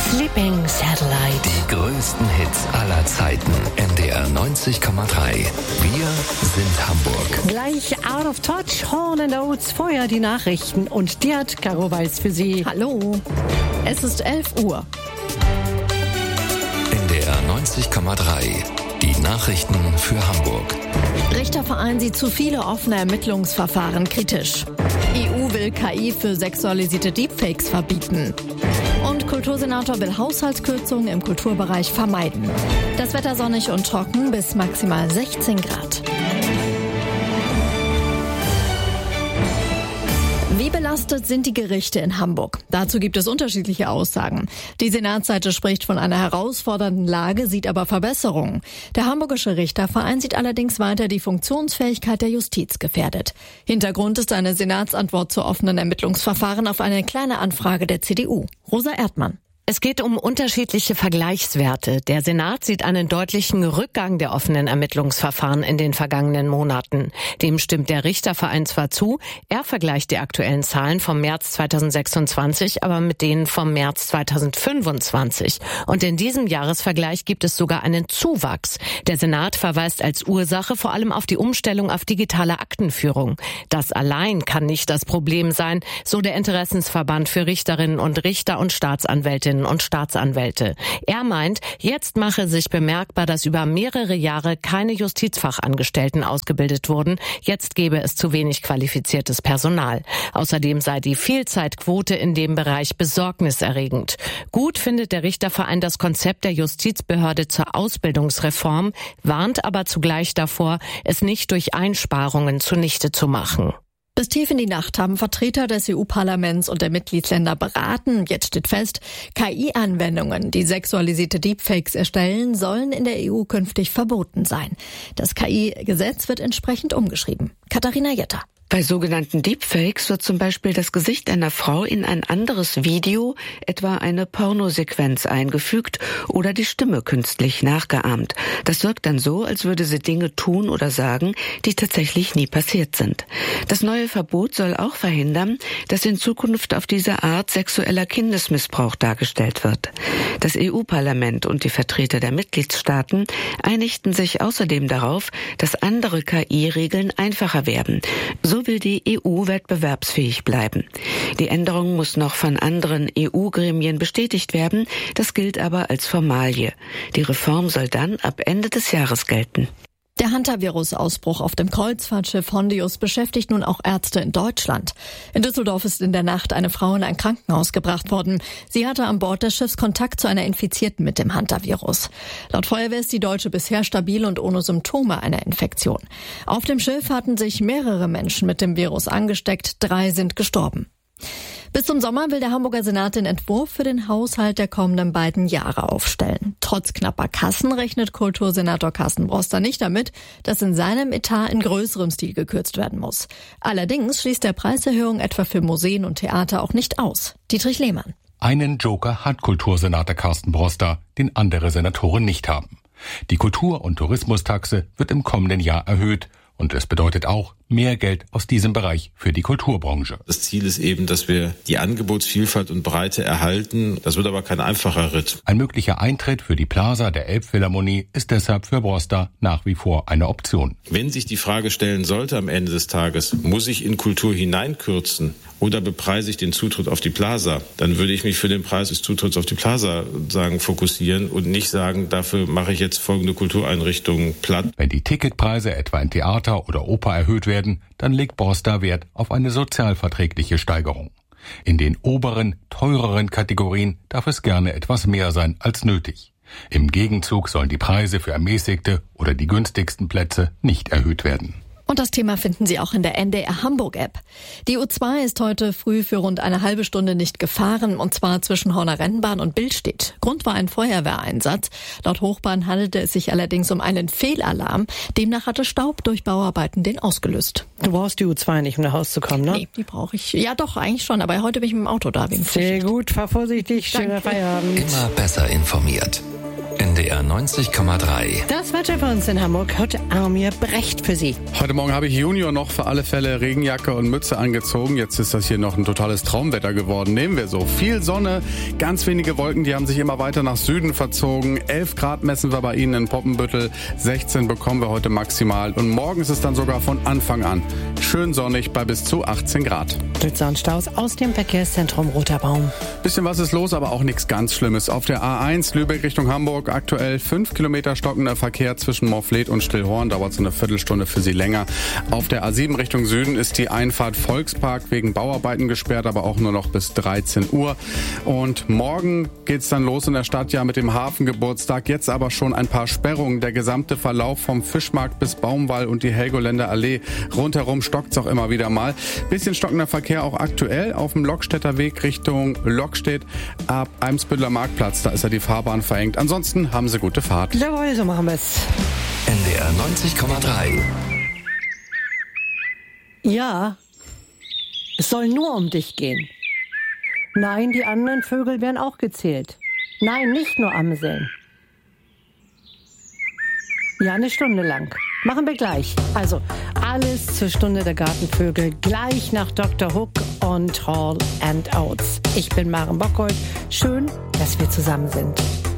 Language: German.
Sleeping Satellite. Die größten Hits aller Zeiten. NDR 90,3. Wir sind Hamburg. Gleich out of touch, Hall & Oates, vorher die Nachrichten. Und die hat Caro Weiß für Sie. Hallo, es ist 11 Uhr. NDR 90,3. Die Nachrichten für Hamburg. Richterverein sieht zu viele offene Ermittlungsverfahren kritisch. EU will KI für sexualisierte Deepfakes verbieten. Und Kultursenator will Haushaltskürzungen im Kulturbereich vermeiden. Das Wetter sonnig und trocken bis maximal 16 Grad. Wie belastet sind die Gerichte in Hamburg? Dazu gibt es unterschiedliche Aussagen. Die Senatsseite spricht von einer herausfordernden Lage, sieht aber Verbesserungen. Der Hamburgische Richterverein sieht allerdings weiter die Funktionsfähigkeit der Justiz gefährdet. Hintergrund ist eine Senatsantwort zu offenen Ermittlungsverfahren auf eine kleine Anfrage der CDU. Rosa Erdmann. Es geht um unterschiedliche Vergleichswerte. Der Senat sieht einen deutlichen Rückgang der offenen Ermittlungsverfahren in den vergangenen Monaten. Dem stimmt der Richterverein zwar zu, er vergleicht die aktuellen Zahlen vom März 2026, aber mit denen vom März 2025. Und in diesem Jahresvergleich gibt es sogar einen Zuwachs. Der Senat verweist als Ursache vor allem auf die Umstellung auf digitale Aktenführung. Das allein kann nicht das Problem sein, so der Interessensverband für Richterinnen und Richter und Staatsanwältinnen und Staatsanwälte. Er meint, jetzt mache sich bemerkbar, dass über mehrere Jahre keine Justizfachangestellten ausgebildet wurden. Jetzt gebe es zu wenig qualifiziertes Personal. Außerdem sei die Fehlzeitquote in dem Bereich besorgniserregend. Gut findet der Richterverein das Konzept der Justizbehörde zur Ausbildungsreform, warnt aber zugleich davor, es nicht durch Einsparungen zunichte zu machen. Bis tief in die Nacht haben Vertreter des EU-Parlaments und der Mitgliedsländer beraten. Jetzt steht fest, KI-Anwendungen, die sexualisierte Deepfakes erstellen, sollen in der EU künftig verboten sein. Das KI-Gesetz wird entsprechend umgeschrieben. Katharina Jetter. Bei sogenannten Deepfakes wird zum Beispiel das Gesicht einer Frau in ein anderes Video, etwa eine Pornosequenz, eingefügt oder die Stimme künstlich nachgeahmt. Das wirkt dann so, als würde sie Dinge tun oder sagen, die tatsächlich nie passiert sind. Das neue Verbot soll auch verhindern, dass in Zukunft auf diese Art sexueller Kindesmissbrauch dargestellt wird. Das EU-Parlament und die Vertreter der Mitgliedstaaten einigten sich außerdem darauf, dass andere KI-Regeln einfacher werden. So will die EU wettbewerbsfähig bleiben. Die Änderung muss noch von anderen EU-Gremien bestätigt werden. Das gilt aber als Formalie. Die Reform soll dann ab Ende des Jahres gelten. Der Hantavirus-Ausbruch auf dem Kreuzfahrtschiff Hondius beschäftigt nun auch Ärzte in Deutschland. In Düsseldorf ist in der Nacht eine Frau in ein Krankenhaus gebracht worden. Sie hatte an Bord des Schiffs Kontakt zu einer Infizierten mit dem Hantavirus. Laut Feuerwehr ist die Deutsche bisher stabil und ohne Symptome einer Infektion. Auf dem Schiff hatten sich mehrere Menschen mit dem Virus angesteckt, 3 sind gestorben. Bis zum Sommer will der Hamburger Senat den Entwurf für den Haushalt der kommenden beiden Jahre aufstellen. Trotz knapper Kassen rechnet Kultursenator Carsten Broster nicht damit, dass in seinem Etat in größerem Stil gekürzt werden muss. Allerdings schließt der Preiserhöhung etwa für Museen und Theater auch nicht aus. Dietrich Lehmann. Einen Joker hat Kultursenator Carsten Broster, den andere Senatoren nicht haben. Die Kultur- und Tourismustaxe wird im kommenden Jahr erhöht. Und es bedeutet auch mehr Geld aus diesem Bereich für die Kulturbranche. Das Ziel ist eben, dass wir die Angebotsvielfalt und Breite erhalten. Das wird aber kein einfacher Ritt. Ein möglicher Eintritt für die Plaza der Elbphilharmonie ist deshalb für Broster nach wie vor eine Option. Wenn sich die Frage stellen sollte am Ende des Tages, muss ich in Kultur hineinkürzen oder bepreise ich den Zutritt auf die Plaza, dann würde ich mich für den Preis des Zutritts auf die Plaza fokussieren und nicht sagen, dafür mache ich jetzt folgende Kultureinrichtungen platt. Wenn die Ticketpreise etwa in Theater oder Oper erhöht werden, dann legt Broster Wert auf eine sozialverträgliche Steigerung. In den oberen, teureren Kategorien darf es gerne etwas mehr sein als nötig. Im Gegenzug sollen die Preise für ermäßigte oder die günstigsten Plätze nicht erhöht werden. Und das Thema finden Sie auch in der NDR Hamburg-App. Die U2 ist heute früh für rund eine halbe Stunde nicht gefahren, und zwar zwischen Horner Rennbahn und Billstedt. Grund war ein Feuerwehreinsatz. Laut Hochbahn handelte es sich allerdings um einen Fehlalarm. Demnach hatte Staub durch Bauarbeiten den ausgelöst. Du brauchst die U2 nicht, um nach Hause zu kommen, ne? Nee, die brauche ich. Ja doch, eigentlich schon, aber heute bin ich mit dem Auto da. Sehr gut, fahr vorsichtig, schöner Feierabend. Immer besser informiert. NDR 90,3. Das Wetter für uns in Hamburg hat Armir Brecht für Sie. Heute Morgen habe ich Junior noch für alle Fälle Regenjacke und Mütze angezogen. Jetzt ist das hier noch ein totales Traumwetter geworden. Nehmen wir so. Viel Sonne, ganz wenige Wolken, die haben sich immer weiter nach Süden verzogen. 11 Grad messen wir bei Ihnen in Poppenbüttel. 16 bekommen wir heute maximal. Und morgen ist es dann sogar von Anfang an schön sonnig bei bis zu 18 Grad. Blitzer und Staus aus dem Verkehrszentrum Roter Baum. Bisschen was ist los, aber auch nichts ganz Schlimmes. Auf der A1 Lübeck Richtung Hamburg aktuell 5 Kilometer stockender Verkehr zwischen Morfleet und Stillhorn. Dauert so eine Viertelstunde für Sie länger. Auf der A7 Richtung Süden ist die Einfahrt Volkspark wegen Bauarbeiten gesperrt, aber auch nur noch bis 13 Uhr. Und morgen geht's dann los in der Stadt ja mit dem Hafengeburtstag. Jetzt aber schon ein paar Sperrungen. Der gesamte Verlauf vom Fischmarkt bis Baumwall und die Helgoländer Allee. Rundherum stockt's auch immer wieder mal. Bisschen stockender Verkehr auch aktuell auf dem Lockstädter Weg Richtung Lockstedt ab Eimsbütteler Marktplatz. Da ist ja die Fahrbahn verengt. Ansonsten haben Sie gute Fahrt. Jawohl, so machen wir's. NDR 90,3. Ja, es soll nur um dich gehen. Nein, die anderen Vögel werden auch gezählt. Nein, nicht nur Amseln. Ja, eine Stunde lang. Machen wir gleich. Also, alles zur Stunde der Gartenvögel. Gleich nach Dr. Hook und Hall & Oates. Ich bin Maren Bockhold. Schön, dass wir zusammen sind.